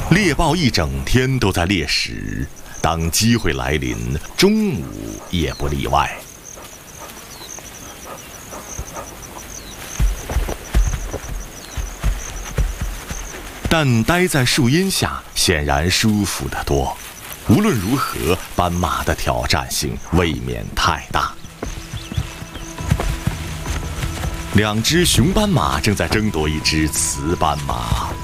猎豹一整天都在猎食，当机会来临，中午也不例外。但待在树荫下显然舒服得多。无论如何，斑马的挑战性未免太大。两只雄斑马正在争夺一只雌斑马。